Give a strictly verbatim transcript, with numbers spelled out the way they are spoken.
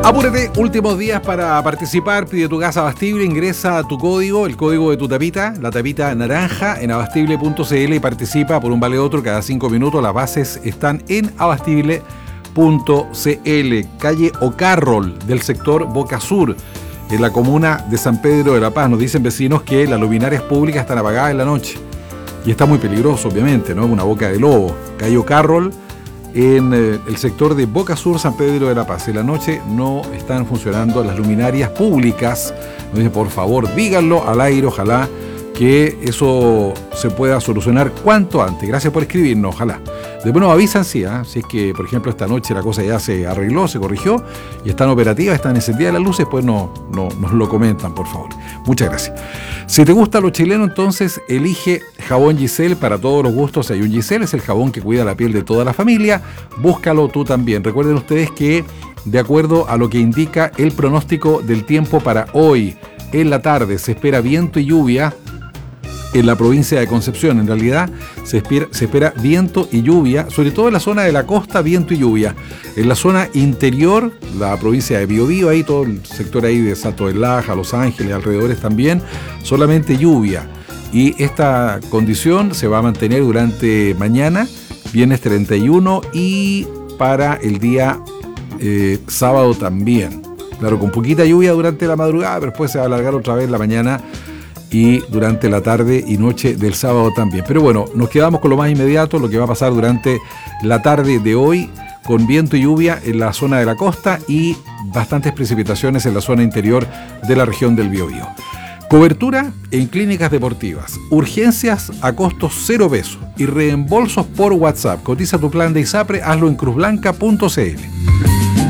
Apúrate, últimos días para participar. Pide tu gas Abastible, ingresa a tu código, el código de tu tapita, la tapita naranja, en abastible punto c l y participa por un vale otro cada cinco minutos. Las bases están en abastible punto c l. Calle O'Carroll, del sector Boca Sur, en la comuna de San Pedro de la Paz. Nos dicen vecinos que las luminarias públicas están apagadas en la noche. Y está muy peligroso, obviamente, ¿no? Una boca de lobo. Calle O'Carroll, en eh, el sector de Boca Sur, San Pedro de la Paz. En la noche no están funcionando las luminarias públicas. Nos dicen, por favor, díganlo al aire, ojalá que eso se pueda solucionar cuanto antes. Gracias por escribirnos, ojalá. Después nos avisan, sí, ¿eh? Si es que, por ejemplo, esta noche la cosa ya se arregló, se corrigió y están operativas, están encendidas las luces, pues no, no, nos lo comentan, por favor. Muchas gracias. Si te gusta lo chileno, entonces elige jabón Giselle para todos los gustos. Hay un Giselle, es el jabón que cuida la piel de toda la familia. Búscalo tú también. Recuerden ustedes que, de acuerdo a lo que indica el pronóstico del tiempo para hoy, en la tarde se espera viento y lluvia en la provincia de Concepción. En realidad se espera, se espera viento y lluvia, sobre todo en la zona de la costa, viento y lluvia. En la zona interior, la provincia de Biobío, ahí todo el sector ahí de Salto del Laja, Los Ángeles, alrededores también, solamente lluvia. Y esta condición se va a mantener durante mañana, viernes treinta y uno, y para el día eh, sábado también. Claro, con poquita lluvia durante la madrugada, pero después se va a alargar otra vez la mañana y durante la tarde y noche del sábado también. Pero bueno, nos quedamos con lo más inmediato, lo que va a pasar durante la tarde de hoy, con viento y lluvia en la zona de la costa y bastantes precipitaciones en la zona interior de la región del Biobío. Cobertura en clínicas deportivas, urgencias a costos cero pesos y reembolsos por WhatsApp. Cotiza tu plan de ISAPRE, hazlo en cruz blanca punto c l.